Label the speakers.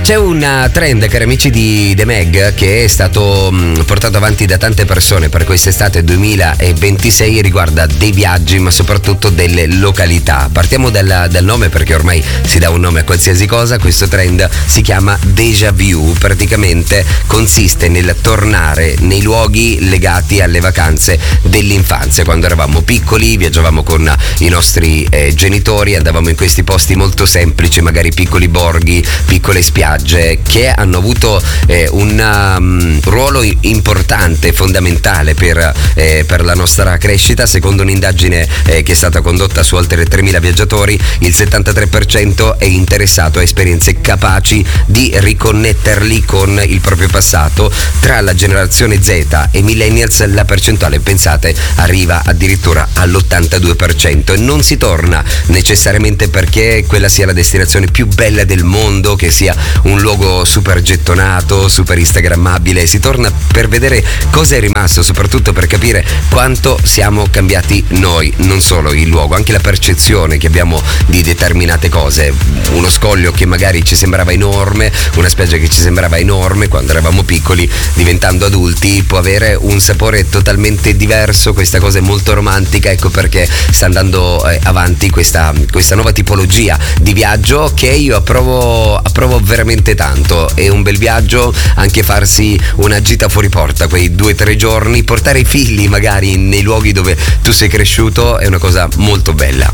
Speaker 1: C'è un trend, cari amici di The Meg, che è stato portato avanti da tante persone per quest'estate 2026, riguarda dei viaggi ma soprattutto delle località. Partiamo dal nome, perché ormai si dà un nome a qualsiasi cosa. Questo trend si chiama Déjà Vu, praticamente consiste nel tornare nei luoghi legati alle vacanze dell'infanzia. Quando eravamo piccoli viaggiavamo con i nostri genitori, andavamo in questi posti molto semplici, magari piccoli borghi, piccole spiagge, che hanno avuto un ruolo importante, fondamentale per la nostra crescita. Secondo un'indagine che è stata condotta su oltre 3.000 viaggiatori, il 73% è interessato a esperienze capaci di riconnetterli con il proprio passato. Tra la generazione Z e millennials la percentuale, pensate, arriva addirittura all'82%, e non si torna necessariamente perché quella sia la destinazione più bella del mondo, che sia un luogo super gettonato, super instagrammabile. Si torna per vedere cosa è rimasto, soprattutto per capire quanto siamo cambiati noi, non solo il luogo, anche la percezione che abbiamo di determinate cose. Uno scoglio che magari ci sembrava enorme, una spiaggia che ci sembrava enorme quando eravamo piccoli, diventando adulti può avere un sapore totalmente diverso. Questa cosa è molto romantica, ecco perché sta andando avanti questa nuova tipologia di viaggio che io approvo veramente tanto. È un bel viaggio anche farsi una gita fuori porta, quei 2-3 giorni, portare i figli magari nei luoghi dove tu sei cresciuto, è una cosa molto bella.